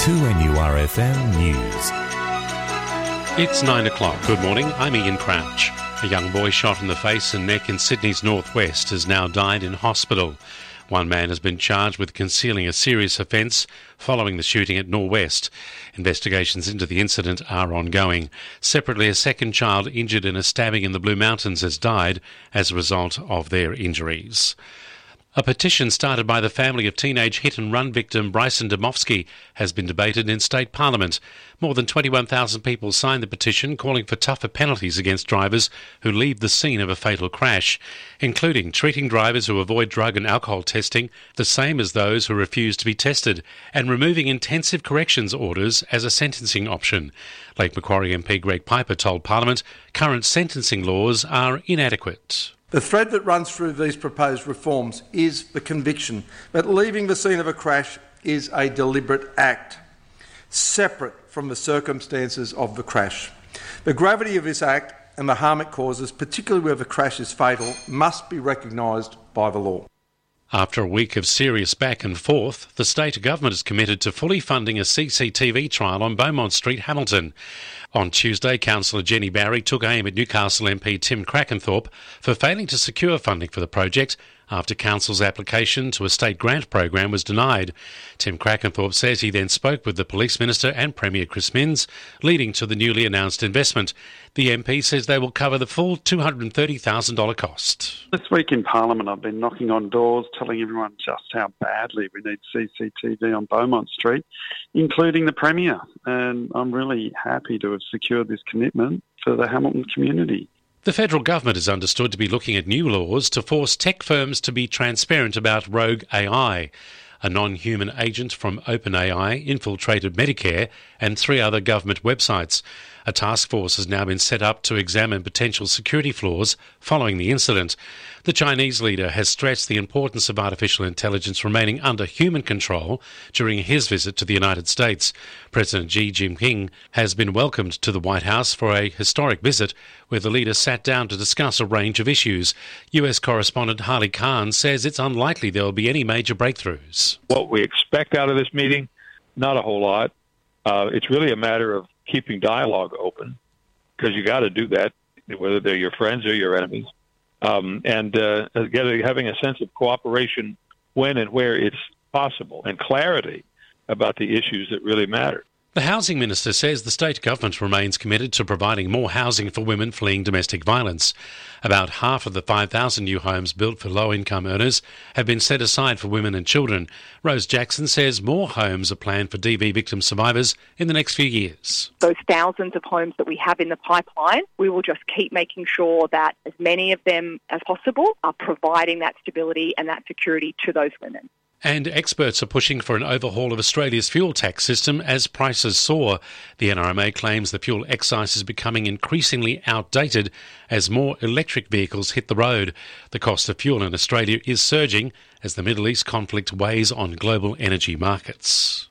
2NURFM News. It's 9 o'clock. Good morning, I'm Ian Crouch. A young boy shot in the face and neck in Sydney's northwest has now died in hospital. One man has been charged with concealing a serious offence following the shooting at Norwest. Investigations into the incident are ongoing. Separately, a second child injured in a stabbing in the Blue Mountains has died as a result of their injuries. A petition started by the family of teenage hit-and-run victim Bryson Dymowski has been debated in State Parliament. More than 21,000 people signed the petition calling for tougher penalties against drivers who leave the scene of a fatal crash, including treating drivers who avoid drug and alcohol testing the same as those who refuse to be tested, and removing intensive corrections orders as a sentencing option. Lake Macquarie MP Greg Piper told Parliament current sentencing laws are inadequate. The thread that runs through these proposed reforms is the conviction that leaving the scene of a crash is a deliberate act, separate from the circumstances of the crash. The gravity of this act and the harm it causes, particularly where the crash is fatal, must be recognised by the law. After a week of serious back and forth, the state government is committed to fully funding a CCTV trial on Beaumont Street, Hamilton. On Tuesday, Councillor Jenny Barry took aim at Newcastle MP Tim Crackenthorpe for failing to secure funding for the project after Council's application to a state grant program was denied. Tim Crackenthorpe says he then spoke with the Police Minister and Premier Chris Minns, leading to the newly announced investment. The MP says they will cover the full $230,000 cost. This week in Parliament, I've been knocking on doors, telling everyone just how badly we need CCTV on Beaumont Street, including the Premier. And I'm really happy to have secured this commitment for the Hamilton community. The federal government is understood to be looking at new laws to force tech firms to be transparent about rogue AI. A non-human agent from OpenAI infiltrated Medicare and 3 other government websites. A task force has now been set up to examine potential security flaws following the incident. The Chinese leader has stressed the importance of artificial intelligence remaining under human control during his visit to the United States. President Xi Jinping has been welcomed to the White House for a historic visit where the leader sat down to discuss a range of issues. US correspondent Harley Khan says it's unlikely there will be any major breakthroughs. What we expect out of this meeting, not a whole lot. It's really a matter of keeping dialogue open, because you got to do that, whether they're your friends or your enemies, and having a sense of cooperation when and where it's possible, and clarity about the issues that really matter. The Housing Minister says the state government remains committed to providing more housing for women fleeing domestic violence. About half of the 5,000 new homes built for low-income earners have been set aside for women and children. Rose Jackson says more homes are planned for DV victim survivors in the next few years. Those thousands of homes that we have in the pipeline, we will just keep making sure that as many of them as possible are providing that stability and that security to those women. And experts are pushing for an overhaul of Australia's fuel tax system as prices soar. The NRMA claims the fuel excise is becoming increasingly outdated as more electric vehicles hit the road. The cost of fuel in Australia is surging as the Middle East conflict weighs on global energy markets.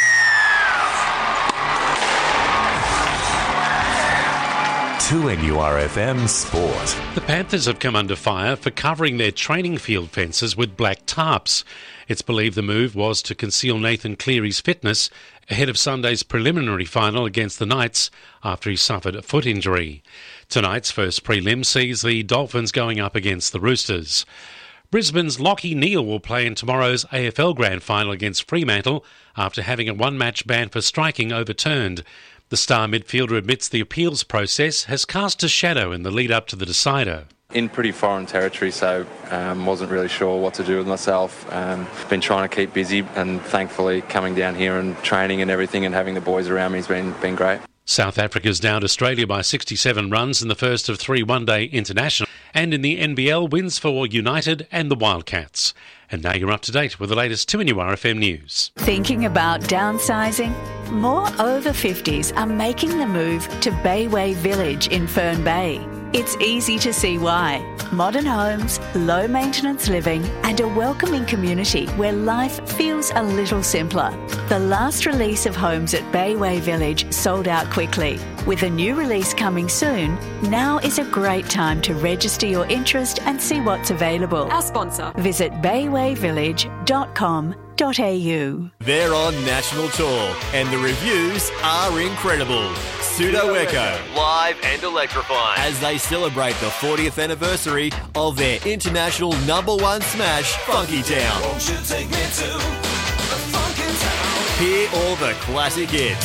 NURFM Sport. The Panthers have come under fire for covering their training field fences with black tarps. It's believed the move was to conceal Nathan Cleary's fitness ahead of Sunday's preliminary final against the Knights after he suffered a foot injury. Tonight's first prelim sees the Dolphins going up against the Roosters. Brisbane's Lachie Neale will play in tomorrow's AFL Grand Final against Fremantle after having a one-match ban for striking overturned. The star midfielder admits the appeals process has cast a shadow in the lead-up to the decider. In pretty foreign territory, so wasn't really sure what to do with myself. Been trying to keep busy, and thankfully coming down here and training and everything and having the boys around me has been great. South Africa's downed Australia by 67 runs in the first of 3 one-day international. And in the NBL, wins for United and the Wildcats. And now you're up to date with the latest 2NURFM news. Thinking about downsizing? More over 50s are making the move to Bayway Village in Fern Bay. It's easy to see why. Modern homes, low maintenance living, and a welcoming community where life feels a little simpler. The last release of homes at Bayway Village sold out quickly. With a new release coming soon, now is a great time to register your interest and see what's available. Our sponsor. Visit baywayvillage.com.au. They're on national tour, and the reviews are incredible. Pseudo Echo, live and electrifying, as they celebrate the 40th anniversary of their international #1 smash, Funky Town. Won't you take me to the Funky Town? Hear all the classic hits.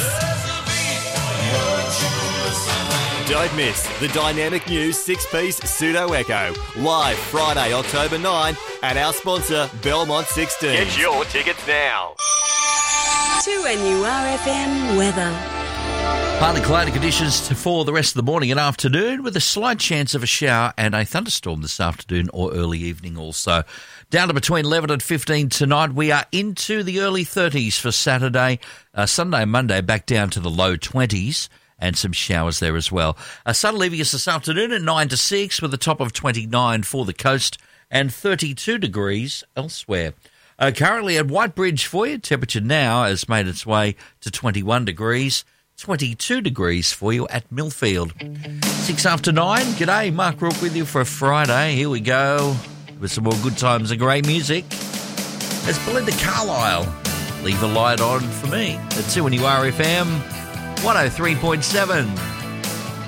Don't miss the dynamic new 6-piece Pseudo Echo, live Friday, October 9 at our sponsor, Belmont 16. Get your tickets now. To NURFM weather. Partly cloudy conditions for the rest of the morning and afternoon, with a slight chance of a shower and a thunderstorm this afternoon or early evening also. Down to between 11 and 15 tonight. We are into the early 30s for Saturday. Sunday and Monday back down to the low 20s. And some showers there as well. Sun leaving us this afternoon at 9 to 6 with a top of 29 for the coast and 32 degrees elsewhere. Currently at Whitebridge for you, temperature now has made its way to 21 degrees, 22 degrees for you at Millfield. 6 after 9, g'day, Mark Rourke with you for a Friday. Here we go with some more good times and great music. It's Belinda Carlisle. Leave a light on for me at 2NURFM 103.7.